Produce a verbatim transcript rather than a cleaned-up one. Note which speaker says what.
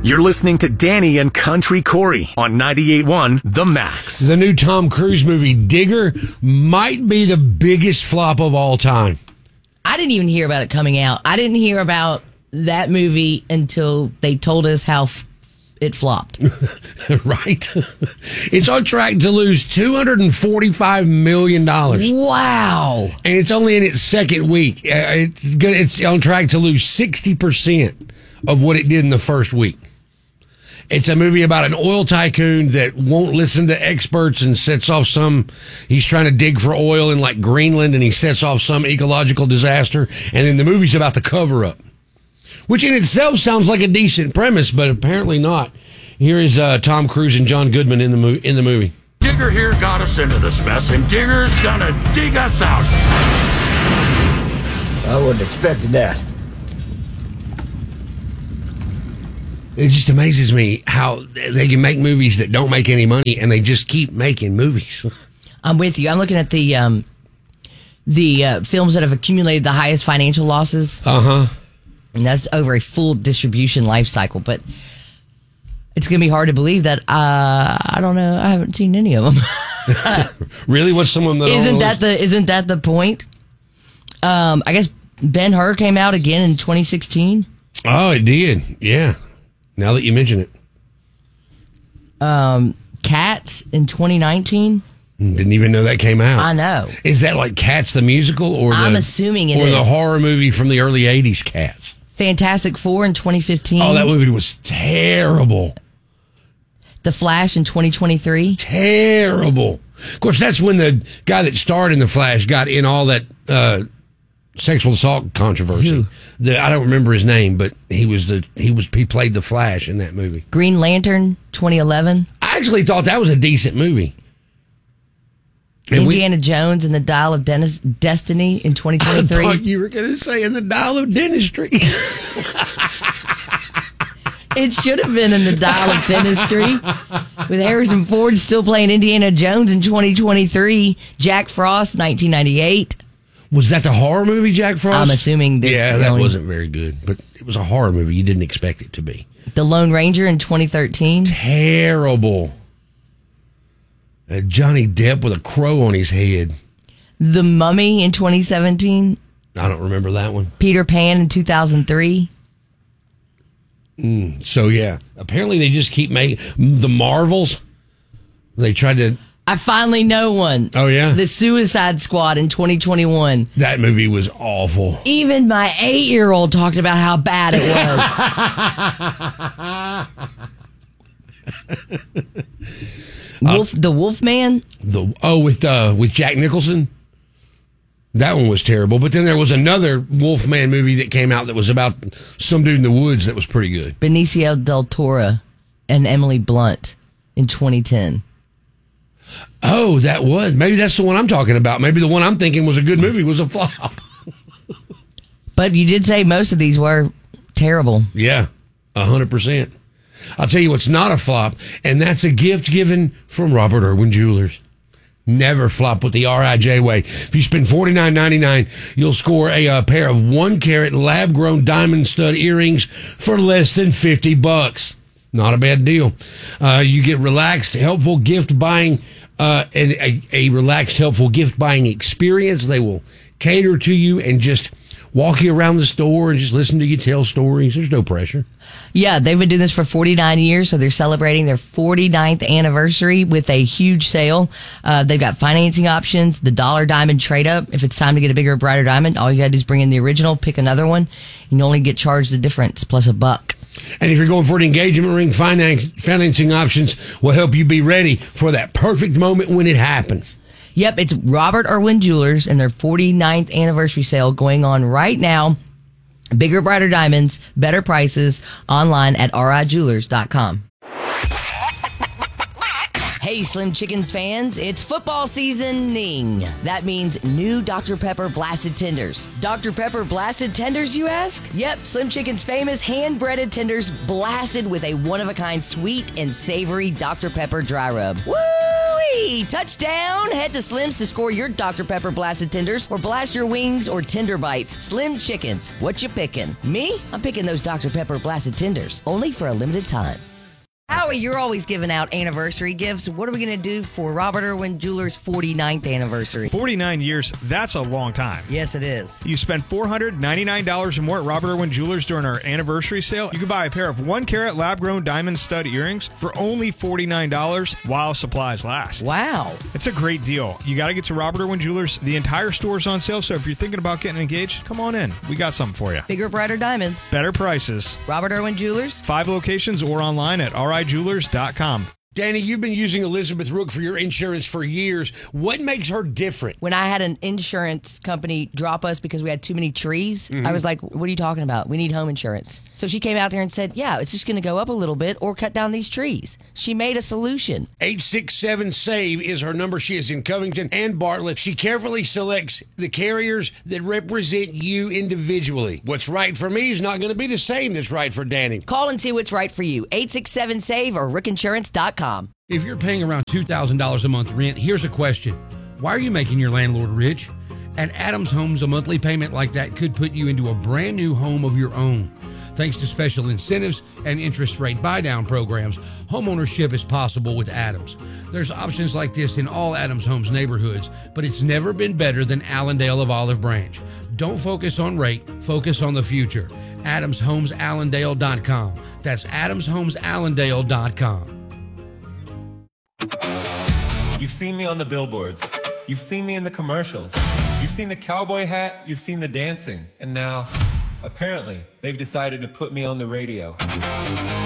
Speaker 1: You're listening to Danny and Country Corey on ninety-eight point one The Max.
Speaker 2: The new Tom Cruise movie, Digger, might be the biggest flop of all time.
Speaker 3: I didn't even hear about it coming out. I didn't hear about that movie until they told us how f- it flopped.
Speaker 2: Right? It's on track to lose two hundred forty-five million dollars.
Speaker 3: Wow.
Speaker 2: And it's only in its second week. Uh, It's, gonna, it's on track to lose sixty percent of what it did in the first week. It's a movie about an oil tycoon that won't listen to experts and sets off some, he's trying to dig for oil in like Greenland and he sets off some ecological disaster. And then the movie's about the cover up, which in itself sounds like a decent premise, but apparently not. Here is uh, Tom Cruise and John Goodman in the, mo- in the movie.
Speaker 4: Digger here got us into this mess, and Digger's gonna dig us out.
Speaker 5: I wouldn't expect that.
Speaker 2: It just amazes me how they can make movies that don't make any money, and they just keep making movies.
Speaker 3: I'm with you. I'm looking at the um, the uh, films that have accumulated the highest financial losses.
Speaker 2: Uh-huh.
Speaker 3: And that's over a full distribution life cycle. But it's going to be hard to believe that, uh, I don't know, I haven't seen any of them.
Speaker 2: Really? What's some of them that
Speaker 3: Isn't that the, isn't that the point? Um, I guess Ben-Hur came out again in twenty sixteen.
Speaker 2: Oh, it did. Yeah. Now that you mention it.
Speaker 3: Um, Cats in twenty nineteen.
Speaker 2: Didn't even know that came out.
Speaker 3: I know.
Speaker 2: Is that like Cats the musical, or the,
Speaker 3: I'm assuming it
Speaker 2: or
Speaker 3: is.
Speaker 2: the horror movie from the early eighties, Cats?
Speaker 3: Fantastic Four in twenty fifteen.
Speaker 2: Oh, that movie was terrible.
Speaker 3: The Flash in twenty twenty-three.
Speaker 2: Terrible. Of course, that's when the guy that starred in The Flash got in all that uh, sexual assault controversy. The, I don't remember his name, but he was the he was he played the Flash in that movie.
Speaker 3: Green Lantern twenty eleven.
Speaker 2: I actually thought that was a decent movie. And
Speaker 3: Indiana we, Jones and the Dial of Dennis, Destiny in twenty twenty-three.
Speaker 2: I thought you were going to say in the Dial of Dentistry.
Speaker 3: It should have been in the Dial of Dentistry, with Harrison Ford still playing Indiana Jones in twenty twenty-three. Jack Frost, nineteen ninety-eight.
Speaker 2: Was that the horror movie, Jack Frost?
Speaker 3: I'm assuming.
Speaker 2: Yeah, that
Speaker 3: only...
Speaker 2: wasn't very good, but it was a horror movie. You didn't expect it to be.
Speaker 3: The Lone Ranger in twenty thirteen.
Speaker 2: Terrible. Uh, Johnny Depp with a crow on his head.
Speaker 3: The Mummy in twenty seventeen.
Speaker 2: I don't remember that one.
Speaker 3: Peter Pan in two thousand three.
Speaker 2: Mm, so, yeah. Apparently, they just keep making... The Marvels, they tried to...
Speaker 3: I finally know one.
Speaker 2: Oh, yeah?
Speaker 3: The Suicide Squad in twenty twenty-one.
Speaker 2: That movie was awful.
Speaker 3: Even my eight-year-old talked about how bad it was. Wolf, uh, the Wolfman?
Speaker 2: The oh, with uh, with Jack Nicholson. That one was terrible. But then there was another Wolfman movie that came out that was about some dude in the woods that was pretty good.
Speaker 3: Benicio del Toro and Emily Blunt in twenty ten.
Speaker 2: Oh, that was. Maybe that's the one I'm talking about. Maybe the one I'm thinking was a good movie was a flop.
Speaker 3: But you did say most of these were terrible.
Speaker 2: Yeah, one hundred percent. I'll tell you what's not a flop, and that's a gift given from Robert Irwin Jewelers. Never flop with the R I J way. If you spend forty-nine ninety-nine, you'll score a, a pair of one-carat lab-grown diamond stud earrings for less than fifty bucks. Not a bad deal. Uh, you get relaxed, helpful gift buying, uh, and a, a relaxed, helpful gift buying experience. They will cater to you and just walk you around the store and just listen to you tell stories. There's no pressure.
Speaker 3: Yeah, they've been doing this for forty-nine years, so they're celebrating their forty-ninth anniversary with a huge sale. Uh, they've got financing options, the dollar diamond trade up. If it's time to get a bigger, brighter diamond, all you got to do is bring in the original, pick another one, and you only get charged the difference plus a buck.
Speaker 2: And if you're going for an engagement ring, finance, financing options will help you be ready for that perfect moment when it happens.
Speaker 3: Yep, it's Robert Irwin Jewelers and their forty-ninth anniversary sale going on right now. Bigger, brighter diamonds, better prices, online at R I jewelers dot com. Hey, Slim Chickens fans, it's football seasoning. That means new Doctor Pepper Blasted Tenders. Doctor Pepper Blasted Tenders, you ask? Yep, Slim Chicken's famous hand-breaded tenders blasted with a one-of-a-kind sweet and savory Doctor Pepper dry rub. Woo! Hey, touchdown! Head to Slim's to score your Doctor Pepper blasted tenders or blast your wings or tender bites. Slim Chickens, what you picking? Me? I'm picking those Doctor Pepper blasted tenders, only for a limited time. Howie, you're always giving out anniversary gifts. What are we going to do for Robert Irwin Jewelers' forty-ninth anniversary?
Speaker 5: forty-nine years, that's a long time.
Speaker 3: Yes, it is.
Speaker 5: You spend four hundred ninety-nine dollars or more at Robert Irwin Jewelers during our anniversary sale. You can buy a pair of one carat lab grown diamond stud earrings for only forty-nine dollars while supplies last.
Speaker 3: Wow.
Speaker 5: It's a great deal. You got to get to Robert Irwin Jewelers. The entire store is on sale, so if you're thinking about getting engaged, come on in. We got something for you.
Speaker 3: Bigger, brighter diamonds.
Speaker 5: Better prices.
Speaker 3: Robert Irwin Jewelers.
Speaker 5: Five locations or online at r i jewelers dot com.
Speaker 2: Danny, you've been using Elizabeth Rook for your insurance for years. What makes her different?
Speaker 3: When I had an insurance company drop us because we had too many trees, mm-hmm. I was like, what are you talking about? We need home insurance. So she came out there and said, yeah, it's just going to go up a little bit or cut down these trees. She made a solution.
Speaker 2: eight six seven SAVE is her number. She is in Covington and Bartlett. She carefully selects the carriers that represent you individually. What's right for me is not going to be the same that's right for Danny.
Speaker 3: Call and see what's right for you. eight six seven SAVE or rick insurance dot com.
Speaker 6: If you're paying around two thousand dollars a month rent, here's a question. Why are you making your landlord rich? At Adams Homes, a monthly payment like that could put you into a brand new home of your own. Thanks to special incentives and interest rate buy-down programs, homeownership is possible with Adams. There's options like this in all Adams Homes neighborhoods, but it's never been better than Allendale of Olive Branch. Don't focus on rate, focus on the future. adams homes allendale dot com. That's adams homes allendale dot com.
Speaker 7: You've seen me on the billboards. You've seen me in the commercials. You've seen the cowboy hat. You've seen the dancing. And now, apparently, they've decided to put me on the radio.